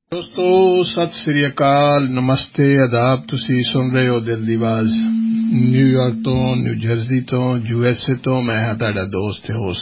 ਦੋਸਤੋ ਸਤਿ ਸ੍ਰੀ ਅਕਾਲ, ਨਮਸਤੇ, ਆਦਾਬ। ਤੁਸੀਂ ਸੁਣ ਰਹੇ ਹੋ ਦਿਲ ਦੀ ਆਵਾਜ਼, ਨਿਊਯਾਰਕ ਤੋਂ, ਨਿਊ ਜਰਸੀ ਤੋਂ, USA ਤੋਂ। ਮੈਂ ਹਾਂ ਤੁਹਾਡਾ ਦੋਸਤ ਤੇ ਹੋਸਟ